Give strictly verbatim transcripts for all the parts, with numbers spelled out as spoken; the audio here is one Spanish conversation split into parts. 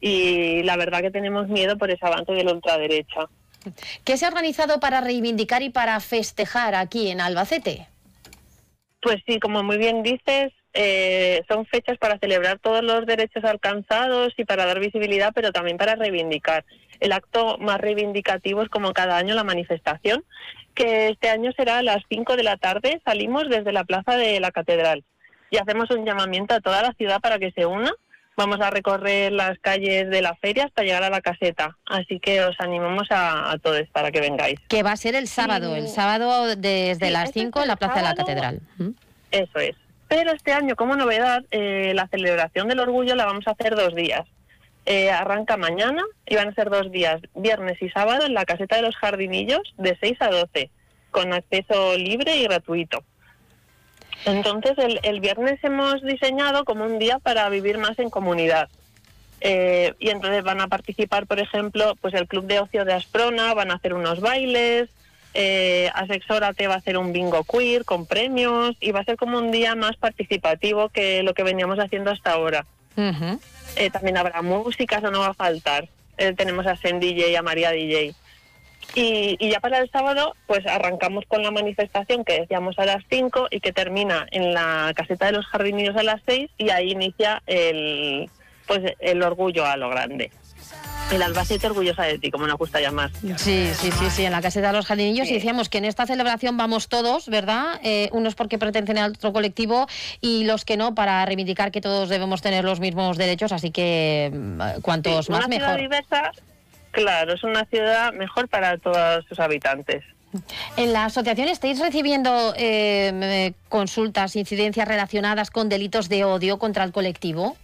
y la verdad que tenemos miedo por ese avance de la ultraderecha. ¿Qué se ha organizado para reivindicar y para festejar aquí en Albacete? Pues sí, como muy bien dices, eh, son fechas para celebrar todos los derechos alcanzados y para dar visibilidad, pero también para reivindicar. El acto más reivindicativo es, como cada año, la manifestación, que este año será a las cinco de la tarde. Salimos desde la plaza de la Catedral y hacemos un llamamiento a toda la ciudad para que se una. Vamos a recorrer las calles de la feria hasta llegar a la caseta, así que os animamos a, a todos para que vengáis. Que va a ser el sábado, el sábado desde sí, las cinco en la plaza sábado, de la Catedral. Eso es. Pero este año, como novedad, eh, la celebración del orgullo la vamos a hacer dos días. Eh, arranca mañana y van a ser dos días, viernes y sábado, en la caseta de los Jardinillos, de seis a doce, con acceso libre y gratuito. Entonces, el, el viernes hemos diseñado como un día para vivir más en comunidad. Eh, y entonces van a participar, por ejemplo, pues el Club de Ocio de Asprona, van a hacer unos bailes, eh, Asexórate va a hacer un bingo queer con premios, y va a ser como un día más participativo que lo que veníamos haciendo hasta ahora. Uh-huh. Eh, también habrá música, eso no va a faltar. Eh, tenemos a Sen D J y a María D J. Y, y ya para el sábado, pues arrancamos con la manifestación que decíamos a las cinco y que termina en la caseta de los Jardinillos a las seis, y ahí inicia el, pues, el orgullo a lo grande. El Albacete orgullosa de ti, como nos gusta llamar. Sí, sí, sí, sí, en la caseta de los Jardinillos. Sí. Y decíamos que en esta celebración vamos todos, ¿verdad? Eh, unos porque pertenecen a otro colectivo y los que no, para reivindicar que todos debemos tener los mismos derechos, así que cuantos sí, más una mejor. Ciudad diversa, claro, es una ciudad mejor para todos sus habitantes. ¿En la asociación estáis recibiendo eh, consultas, incidencias relacionadas con delitos de odio contra el colectivo?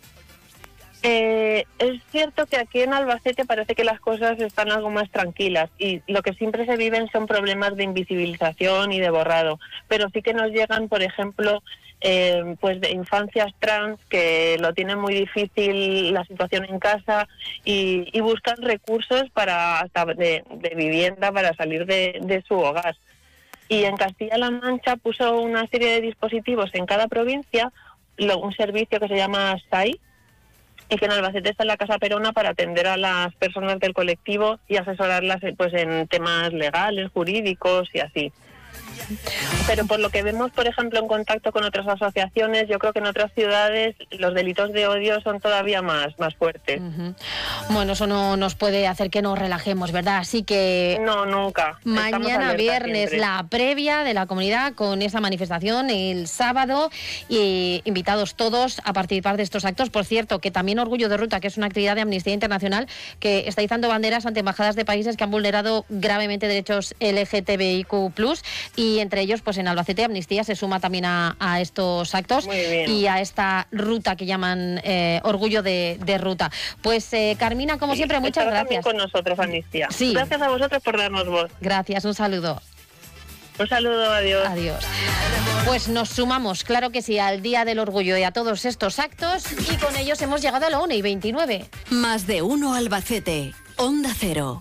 Eh, es cierto que aquí en Albacete parece que las cosas están algo más tranquilas, y lo que siempre se viven son problemas de invisibilización y de borrado, pero sí que nos llegan, por ejemplo, eh, pues de infancias trans que lo tienen muy difícil la situación en casa y, y buscan recursos para hasta de, de vivienda para salir de, de su hogar. Y en Castilla-La Mancha puso una serie de dispositivos en cada provincia, lo, un servicio que se llama S A I, y que en Albacete está en la Casa Perona para atender a las personas del colectivo y asesorarlas pues en temas legales, jurídicos y así. Pero por lo que vemos, por ejemplo, en contacto con otras asociaciones, yo creo que en otras ciudades los delitos de odio son todavía más, más fuertes. Uh-huh. Bueno, eso no nos puede hacer que nos relajemos, ¿verdad? Así que... No, nunca. Mañana viernes, siempre. La previa de la comunidad con esa manifestación el sábado, y invitados todos a participar de estos actos. Por cierto, que también Orgullo de Ruta, que es una actividad de Amnistía Internacional que está izando banderas ante embajadas de países que han vulnerado gravemente derechos L G T B I Q plus, y entre ellos, pues en Albacete, Amnistía se suma también a, a estos actos y a esta ruta que llaman eh, Orgullo de, de Ruta. Pues eh, Carmina, como sí, siempre, muchas gracias. Con nosotros, Amnistía. Sí. Gracias a vosotros por darnos voz. Gracias, un saludo. Un saludo, adiós. Adiós. Pues nos sumamos, claro que sí, al Día del Orgullo y a todos estos actos, y con ellos hemos llegado a la una y veintinueve. Más de uno Albacete, Onda Cero.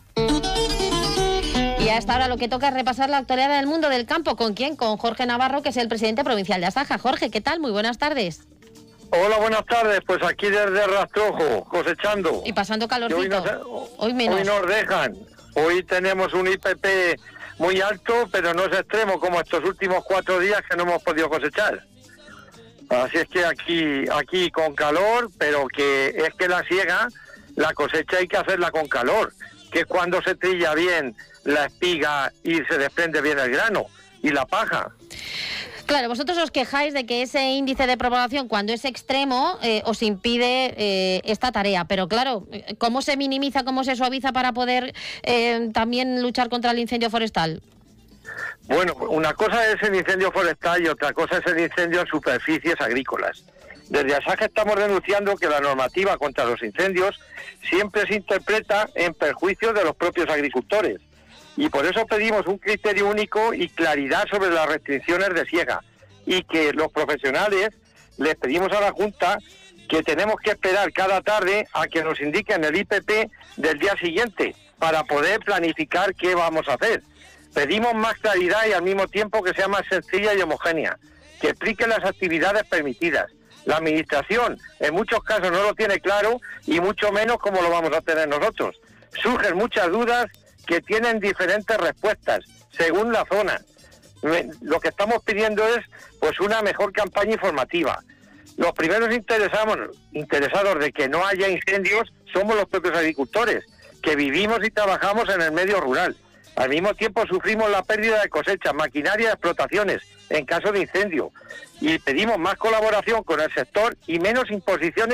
Y a esta hora lo que toca es repasar la actualidad del mundo del campo. ¿Con quién? Con Jorge Navarro, que es el presidente provincial de Asaja. Jorge, ¿qué tal? Muy buenas tardes. Hola, buenas tardes. Pues aquí desde Rastrojo, cosechando. Y pasando calorcito. Hoy, nos, hoy menos. Hoy nos dejan. Hoy tenemos un I P P muy alto, pero no es extremo como estos últimos cuatro días que no hemos podido cosechar. Así es que aquí, aquí con calor, pero que es que la siega, la cosecha hay que hacerla con calor, que es cuando se trilla bien la espiga y se desprende bien el grano y la paja. Claro, vosotros os quejáis de que ese índice de propagación, cuando es extremo, eh, os impide eh, esta tarea. Pero claro, ¿cómo se minimiza, cómo se suaviza para poder eh, también luchar contra el incendio forestal? Bueno, una cosa es el incendio forestal y otra cosa es el incendio en superficies agrícolas. Desde Asaja estamos denunciando que la normativa contra los incendios siempre se interpreta en perjuicio de los propios agricultores. Y por eso pedimos un criterio único y claridad sobre las restricciones de siega, y que los profesionales les pedimos a la Junta que tenemos que esperar cada tarde a que nos indiquen el I P P del día siguiente para poder planificar qué vamos a hacer. Pedimos más claridad y al mismo tiempo que sea más sencilla y homogénea, que explique las actividades permitidas, La administración en muchos casos no lo tiene claro y mucho menos como lo vamos a tener nosotros. Surgen muchas dudas que tienen diferentes respuestas según la zona. Lo que estamos pidiendo es pues una mejor campaña informativa. Los primeros interesados, interesados de que no haya incendios somos los propios agricultores, que vivimos y trabajamos en el medio rural. Al mismo tiempo sufrimos la pérdida de cosechas, maquinaria y explotaciones en caso de incendio. Y pedimos más colaboración con el sector y menos imposiciones